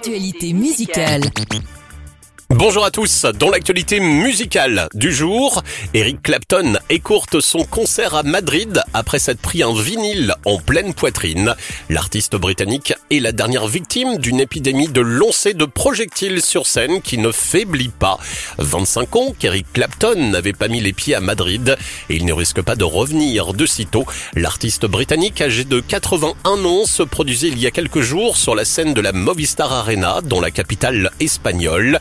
l'actualité musicale. Bonjour à tous, dans l'actualité musicale du jour, Eric Clapton écourte son concert à Madrid après s'être pris un vinyle en pleine poitrine. L'artiste britannique est la dernière victime d'une épidémie de lancers de projectiles sur scène qui ne faiblit pas. 25 ans qu'Eric Clapton n'avait pas mis les pieds à Madrid et il ne risque pas de revenir de sitôt. L'artiste britannique âgé de 81 ans se produisait il y a quelques jours sur la scène de la Movistar Arena dans la capitale espagnole.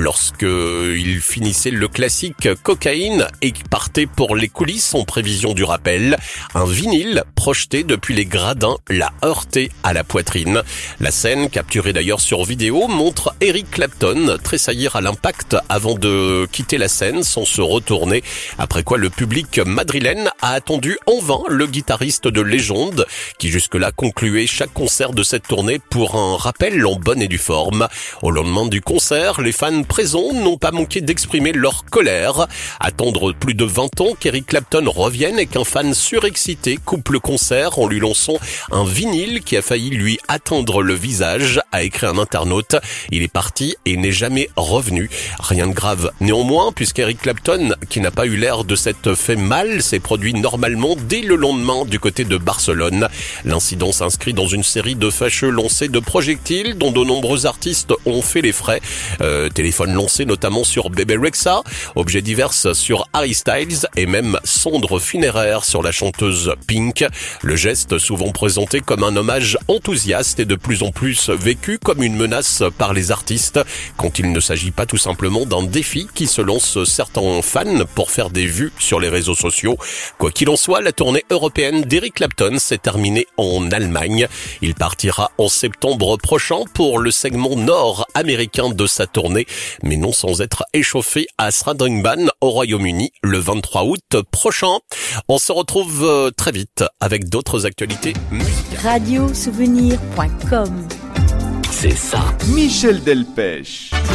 Lorsqu'il finissait le classique Cocaïne et partait pour les coulisses en prévision du rappel, un vinyle projeté depuis les gradins l'a heurté à la poitrine. La scène, capturée d'ailleurs sur vidéo, montre Eric Clapton tressaillir à l'impact avant de quitter la scène sans se retourner, après quoi le public madrilène a attendu en vain le guitariste de légende qui jusque-là concluait chaque concert de cette tournée pour un rappel en bonne et due forme. Au lendemain du concert, les fans présents n'ont pas manqué d'exprimer leur colère. Attendre plus de 20 ans qu'Eric Clapton revienne et qu'un fan surexcité coupe le concert en lui lançant un vinyle qui a failli lui atteindre le visage, a écrit un internaute. Il est parti et n'est jamais revenu. Rien de grave néanmoins, puisqu'Eric Clapton, qui n'a pas eu l'air de s'être fait mal, s'est produit normalement dès le lendemain du côté de Barcelone. L'incident s'inscrit dans une série de fâcheux lancers de projectiles dont de nombreux artistes ont fait les frais. Téléphone lancé notamment sur Bebe Rexha, objets divers sur Harry Styles et même cendres funéraires sur la chanteuse Pink. Le geste, souvent présenté comme un hommage enthousiaste, est de plus en plus vécu comme une menace par les artistes quand il ne s'agit pas tout simplement d'un défi qui se lance certains fans pour faire des vues sur les réseaux sociaux. Quoi qu'il en soit, la tournée européenne d'Eric Clapton s'est terminée en Allemagne. Il partira en septembre prochain pour le segment nord-américain de sa tournée, mais non sans être échauffé à Sandringham au Royaume-Uni le 23 août prochain. On se retrouve très vite avec d'autres actualités musicales. Radiosouvenir.com. C'est ça. Michel Delpech.